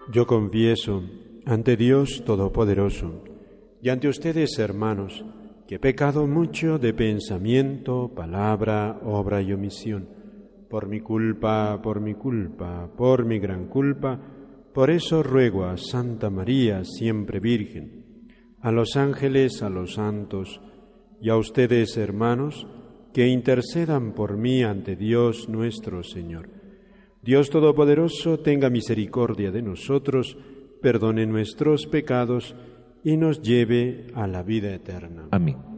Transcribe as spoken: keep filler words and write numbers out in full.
Yo confieso ante Dios Todopoderoso y ante ustedes, hermanos, que he pecado mucho de pensamiento, palabra, obra y omisión, por mi culpa, por mi culpa, por mi gran culpa. Por eso ruego a Santa María, siempre Virgen, a los ángeles, a los santos y a ustedes, hermanos, que intercedan por mí ante Dios nuestro Señor. Dios Todopoderoso tenga misericordia de nosotros, perdone nuestros pecados y nos lleve a la vida eterna. Amén.